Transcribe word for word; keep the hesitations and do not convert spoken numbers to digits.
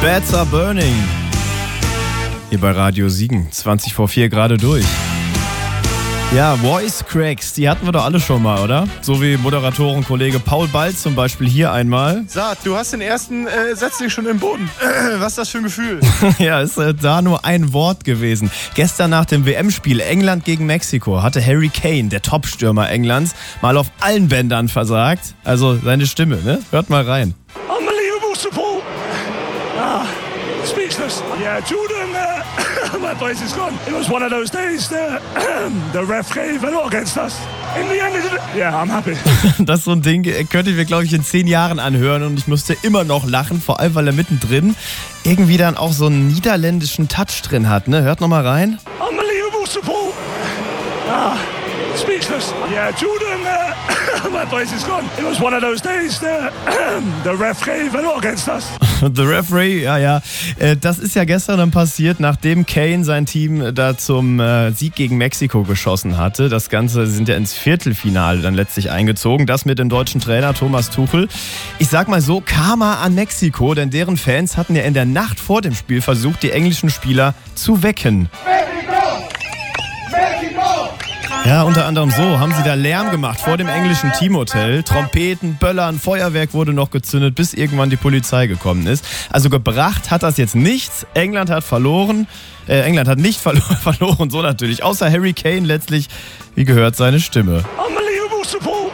Bats Are Burning. Hier bei Radio Siegen, zwanzig vor vier gerade durch. Ja, Voice Cracks, die hatten wir doch alle schon mal, oder? So wie Moderatorenkollege Paul Balz zum Beispiel hier einmal. Saad, du hast den ersten äh, Satz dich schon im Boden. Äh, was ist das für ein Gefühl? Ja, ist äh, da nur ein Wort gewesen. Gestern nach dem W M-Spiel England gegen Mexiko hatte Harry Kane, der Top-Stürmer Englands, mal auf allen Bändern versagt. Also seine Stimme, ne? Hört mal rein. Unbelievable support. Ah, speechless. Yeah, Jordan, uh, my voice is gone. It was one of those days that the ref gave a lot against us. In the end, yeah, I'm happy. Das ist so ein Ding, könnte ich mir, glaube ich, in zehn Jahren anhören und ich musste immer noch lachen, vor allem, weil er mittendrin irgendwie dann auch so einen niederländischen Touch drin hat, ne? Hört noch mal rein. Unbelievable support. Ah, speechless. Yeah, Jordan, uh, my voice is gone. It was one of those days that the ref gave a lot against us. The Referee, ja, ja. Das ist ja gestern dann passiert, nachdem Kane sein Team da zum Sieg gegen Mexiko geschossen hatte. Das Ganze sind ja ins Viertelfinale dann letztlich eingezogen. Das mit dem deutschen Trainer Thomas Tuchel. Ich sag mal so, Karma an Mexiko, denn deren Fans hatten ja in der Nacht vor dem Spiel versucht, die englischen Spieler zu wecken. Ja, unter anderem so haben sie da Lärm gemacht vor dem englischen Teamhotel. Trompeten, Böllern, Feuerwerk wurde noch gezündet, bis irgendwann die Polizei gekommen ist. Also gebracht hat das jetzt nichts. England hat verloren. Äh, England hat nicht verlo- verloren, so natürlich. Außer Harry Kane letztlich, wie gehört, seine Stimme. Unbelievable support.